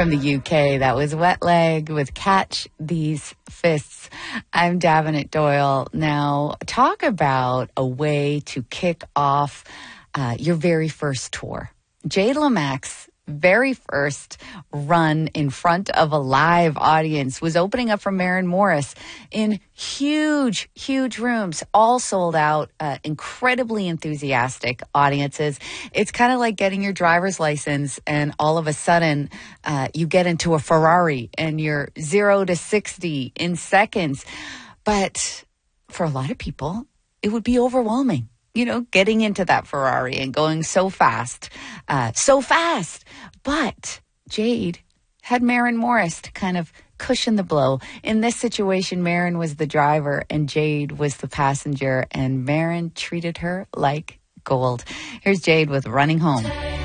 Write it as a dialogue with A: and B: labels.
A: from the UK. That was Wet Leg with Catch These Fists. I'm Davenant Doyle. Now, talk about a way to kick off your very first tour. Jade Lamac's very first run in front of a live audience was opening up for Maren Morris in huge rooms, all sold out, incredibly enthusiastic audiences. It's kind of like getting your driver's license and all of a sudden you get into a Ferrari and you're 0 to 60 in seconds. But for a lot of people, it would be overwhelming. You know, getting into that Ferrari and going so fast. But Jade had Maren Morris to kind of cushion the blow. In this situation, Maren was the driver and Jade was the passenger, and Maren treated her like gold. Here's Jade with Running Home.